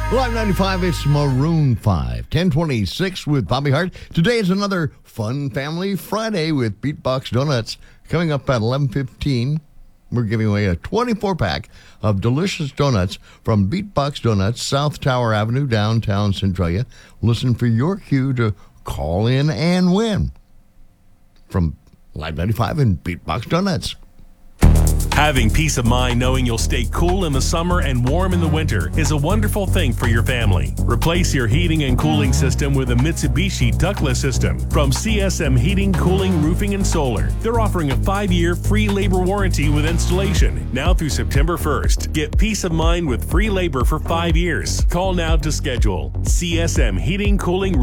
Live 95, it's Maroon 5, 1026 with Bobby Hart. Today is another Fun Family Friday with Beatbox Donuts. Coming up at 11:15, we're giving away a 24-pack of delicious donuts from Beatbox Donuts, South Tower Avenue, downtown Centralia. Listen for your cue to call in and win from Live 95 and Beatbox Donuts. Having peace of mind knowing you'll stay cool in the summer and warm in the winter is a wonderful thing for your family. Replace your heating and cooling system with a Mitsubishi ductless system from CSM Heating, Cooling, Roofing, and Solar. They're offering a 5-year free labor warranty with installation now through September 1st. Get peace of mind with free labor for 5 years. Call now to schedule. CSM Heating, Cooling,